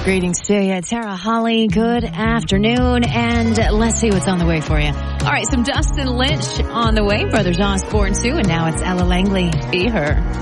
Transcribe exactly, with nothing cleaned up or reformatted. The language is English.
Greetings to you, Tara Holly. Good afternoon, and let's see what's on the way for you. All right, some Dustin Lynch on the way, Brothers Osborne too, and now it's Ella Langley. Be Her.